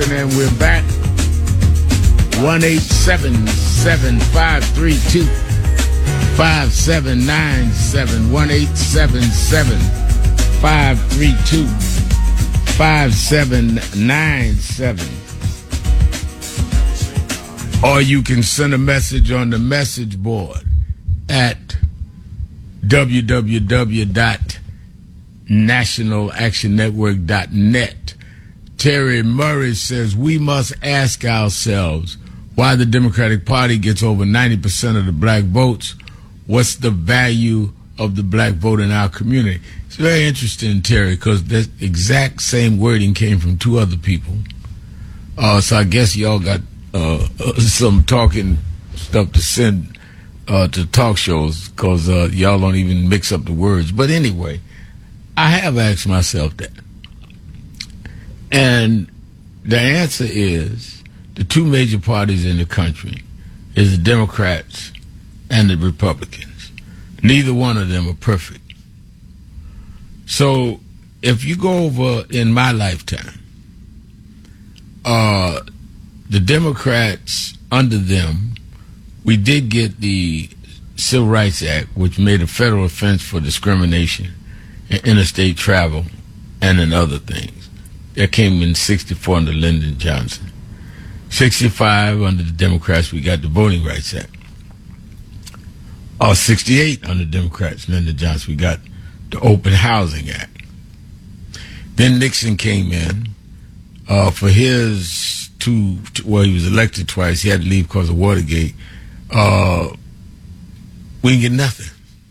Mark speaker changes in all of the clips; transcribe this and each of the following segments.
Speaker 1: Jackson, and we're back. 1-877-532-5797. 1-877-532-5797. Or you can send a message on the message board at www.nationalactionnetwork.net. Terry Murray says, we must ask ourselves why the Democratic Party gets over 90% of the black votes. What's the value of the black vote in our community? It's very interesting, Terry, because that exact same wording came from two other people. So I guess y'all got some talking stuff to send to talk shows, because y'all don't even mix up the words. But anyway, I have asked myself that. And the answer is the two major parties in the country is the Democrats and the Republicans. Neither one of them are perfect. So if you go over in my lifetime, the Democrats, under them, we did get the Civil Rights Act, which made a federal offense for discrimination in interstate travel and in other things. That came in 64 under Lyndon Johnson. 65 under the Democrats, we got the Voting Rights Act. 68 under Democrats, Lyndon Johnson, we got the Open Housing Act. Then Nixon came in for his he was elected twice. He had to leave because of Watergate. We didn't get nothing.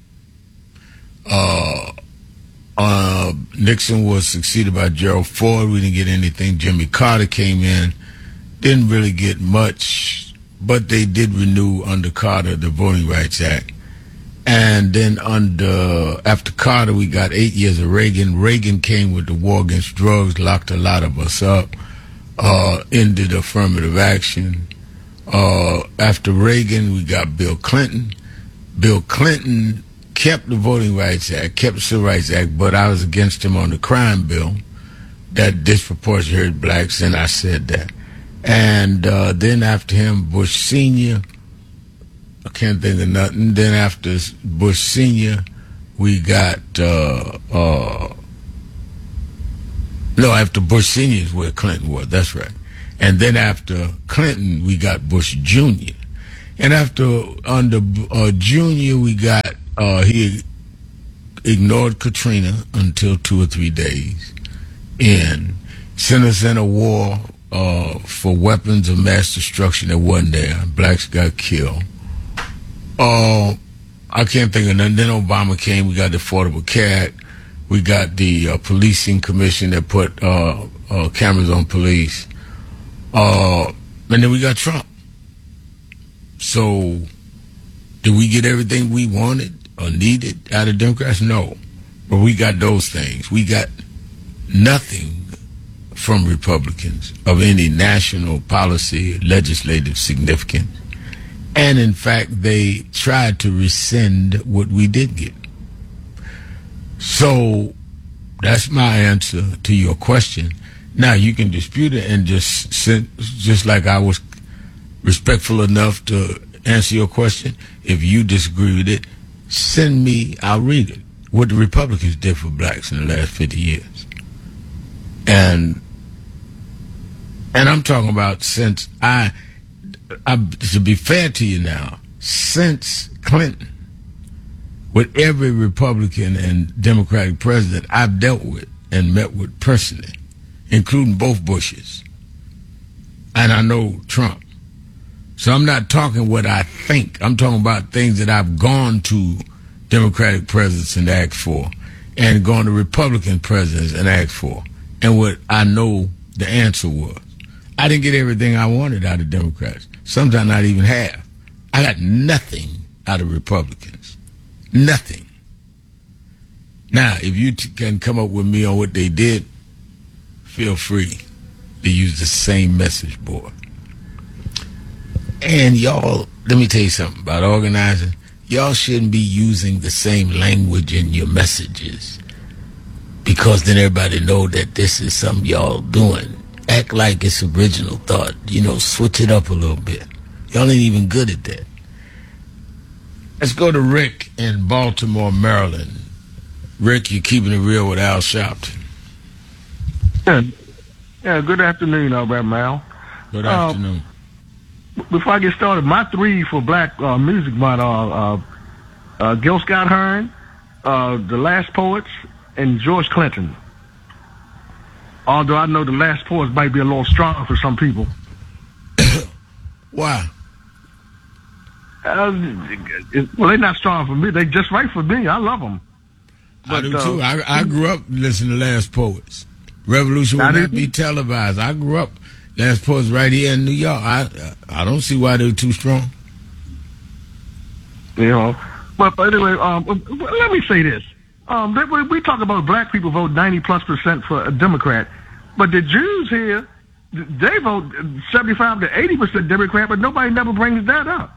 Speaker 1: Nixon was succeeded by Gerald Ford. We didn't get anything. Jimmy Carter came in. Didn't really get much, but they did renew under Carter the Voting Rights Act. And then after Carter, we got 8 years of Reagan. Reagan came with the war against drugs, locked a lot of us up, ended affirmative action. After Reagan, we got Bill Clinton. Bill Clinton kept the Voting Rights Act, kept the Civil Rights Act, but I was against him on the crime bill that disproportionately hurt blacks, and I said that. And then after him, Bush Sr., I can't think of nothing. Then after Bush Sr., we got, after Bush Sr. is where Clinton was, that's right. And then after Clinton, we got Bush Jr. And under Jr., we got, he ignored Katrina until 2 or 3 days in, sent us in a war for weapons of mass destruction that wasn't there. Blacks got killed. I can't think of nothing. Then Obama came. We got the Affordable Care Act. We got the policing commission that put cameras on police. And then we got Trump. So did we get everything we wanted or needed out of Democrats? No. But we got those things. We got nothing from Republicans of any national policy, legislative significance. And in fact, they tried to rescind what we did get. So that's my answer to your question. Now, you can dispute it and just like I was respectful enough to answer your question. If you disagree with it, send me, I'll read it, what the Republicans did for blacks in the last 50 years. And I'm talking about since to be fair to you now, since Clinton, with every Republican and Democratic president I've dealt with and met with personally, including both Bushes, and I know Trump. So I'm not talking what I think. I'm talking about things that I've gone to Democratic presidents and asked for, and gone to Republican presidents and asked for, and what I know the answer was. I didn't get everything I wanted out of Democrats. Sometimes not even half. I got nothing out of Republicans. Nothing. Now, if you can come up with me on what they did, feel free to use the same message board. And y'all, let me tell you something about organizing. Y'all shouldn't be using the same language in your messages, because then everybody know that this is something y'all doing. act like it's original thought. Switch it up a little bit. Y'all ain't even good at that. Let's go to Rick in Baltimore, Maryland. Rick, you're keeping it real with Al Sharpton.
Speaker 2: Yeah, good afternoon, Brother Mal.
Speaker 1: Good afternoon.
Speaker 2: Before I get started, my three for Black Music Month are Gil Scott-Heron, The Last Poets, and George Clinton. Although I know The Last Poets might be a little strong for some people.
Speaker 1: Why?
Speaker 2: Well, they're not strong for me. They're just right for me. I love them.
Speaker 1: But, I do too. I grew up listening to Last Poets. Revolution will not be televised. I grew up Last Poets right here in New York. I don't see why they're too strong.
Speaker 2: But anyway, let me say this. We talk about black people vote 90+% for a Democrat, but the Jews here, they vote 75 to 80% Democrat, but nobody never brings that up.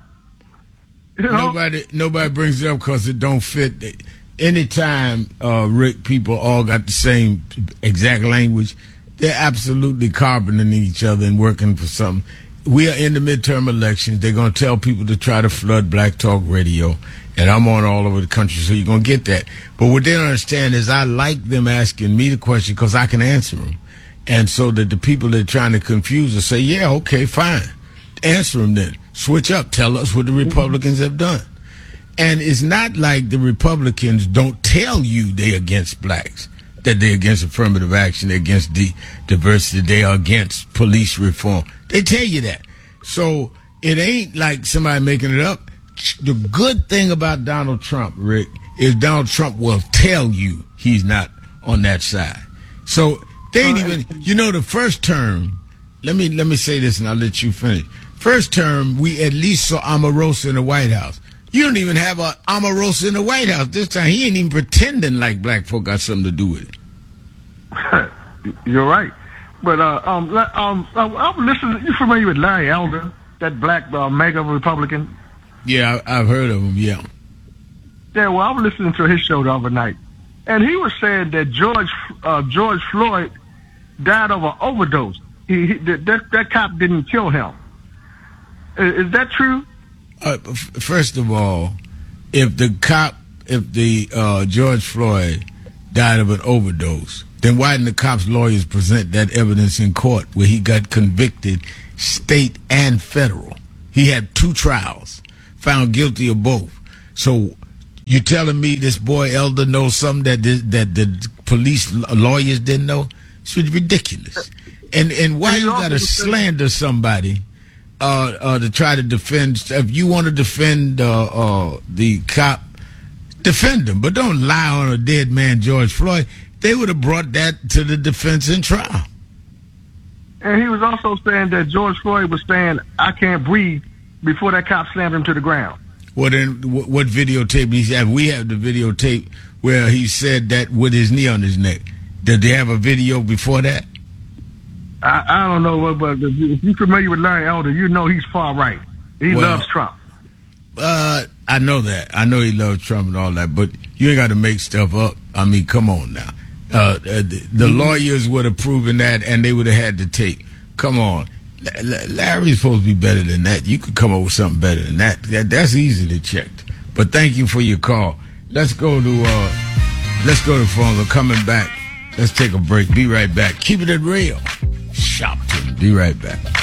Speaker 1: Nobody brings it up because it don't fit. Anytime, Rick, people all got the same exact language, they're absolutely carboning each other and working for something. We are in the midterm elections. They're going to tell people to try to flood Black Talk Radio, and I'm on all over the country, so you're going to get that. But what they don't understand is I like them asking me the question because I can answer them. And so that the people that are trying to confuse us say, yeah, okay, fine. Answer them then. Switch up. Tell us what the Republicans have done. And it's not like the Republicans don't tell you they're against blacks, that they're against affirmative action, they're against diversity, they are against police reform. They tell you that. So it ain't like somebody making it up. The good thing about Donald Trump, Rick, is Donald Trump will tell you he's not on that side. So they ain't even, the first term, let me say this and I'll let you finish. First term, we at least saw Omarosa in the White House. You don't even have a Omarosa in the White House this time. He ain't even pretending like black folk got something to do with it.
Speaker 2: You're right. But I'm listening. You familiar with Larry Elder, that black mega Republican?
Speaker 1: Yeah, I've heard of him. Yeah.
Speaker 2: Yeah. Well, I was listening to his show the other night, and he was saying that George Floyd died of an overdose. That cop didn't kill him. Is that true?
Speaker 1: First of all, if George Floyd died of an overdose, then why didn't the cops' lawyers present that evidence in court where he got convicted, state and federal? He had 2 trials, found guilty of both. So you telling me this boy Elder knows something that the police lawyers didn't know? It's ridiculous. And why you got to slander somebody? To try to defend. If you want to defend the cop, defend him, but don't lie on a dead man, George Floyd. They would have brought that to the defense in trial.
Speaker 2: And he was also saying that George Floyd was saying, "I can't breathe," before that cop slammed him to the ground.
Speaker 1: Well, then, what videotape he have? We have the videotape where he said that with his knee on his neck. Did they have a video before that?
Speaker 2: I don't know, but if you're familiar with Larry Elder, you know he's far right. He loves Trump.
Speaker 1: I know that. I know he loves Trump and all that, but you ain't got to make stuff up. I mean, come on now. The lawyers would have proven that, and they would have had the tape. Come on. Larry's supposed to be better than that. You could come up with something better than that. That's easy to check. But thank you for your call. Let's go to the phone. We're coming back. Let's take a break. Be right back. Keep it real. Sharpton. Be right back.